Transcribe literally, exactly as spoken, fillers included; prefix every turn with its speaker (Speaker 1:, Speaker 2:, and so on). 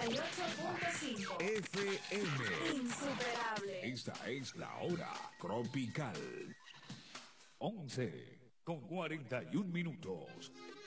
Speaker 1: y ocho punto cinco
Speaker 2: F M.
Speaker 1: Insuperable.
Speaker 2: Esta es la hora tropical. once con cuarenta y un minutos.